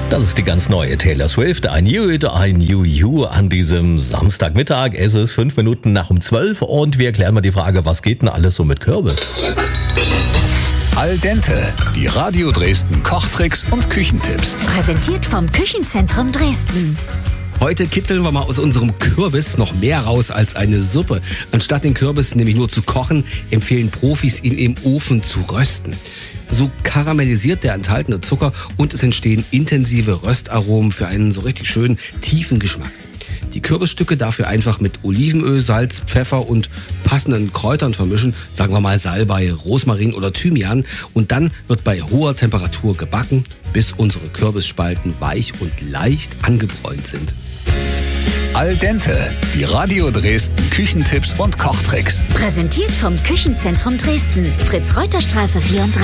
Das ist die ganz neue Taylor Swift, I Knew It, I Knew You an diesem Samstagmittag. Es ist 5 Minuten nach um 12 und wir klären mal die Frage, was geht denn alles so mit Kürbis? Al dente, die Radio Dresden Kochtricks und Küchentipps. Präsentiert vom Küchenzentrum Dresden. Heute kitzeln wir mal aus unserem Kürbis noch mehr raus als eine Suppe. Anstatt den Kürbis nämlich nur zu kochen, empfehlen Profis, ihn im Ofen zu rösten. So karamellisiert der enthaltene Zucker und es entstehen intensive Röstaromen für einen so richtig schönen, tiefen Geschmack. Die Kürbisstücke dafür einfach mit Olivenöl, Salz, Pfeffer und passenden Kräutern vermischen, sagen wir mal Salbei, Rosmarin oder Thymian. Und dann wird bei hoher Temperatur gebacken, bis unsere Kürbisspalten weich und leicht angebräunt sind. Al dente, die Radio Dresden Küchentipps und Kochtricks. Präsentiert vom Küchenzentrum Dresden. Fritz-Reuter-Straße 34.